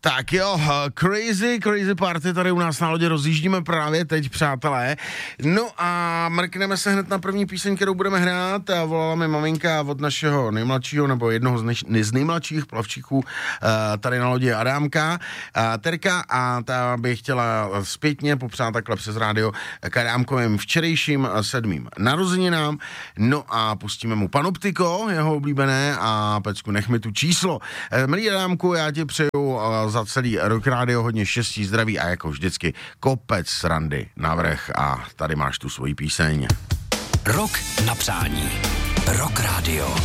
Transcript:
Tak jo, crazy party tady u nás na lodě rozjíždíme právě teď, přátelé. No a mrkneme se hned na první píseň, kterou budeme hrát. Volala mi maminka od našeho nejmladšího, nebo jednoho z nejmladších plavčíků tady na lodě Adámka, Terka, a ta by chtěla zpětně popřát takhle přes rádio k Adámkovým včerejším 7. narozeninám. No a pustíme mu Panoptiko, jeho oblíbené, a Pecku, nech mi tu číslo. Milý Adámku, já ti přeju za celý rok rádio hodně štěstí, zdraví a jako vždycky kopec srandy navrch, a tady máš tu svoji píseň. Rok na přání. Rock Radio.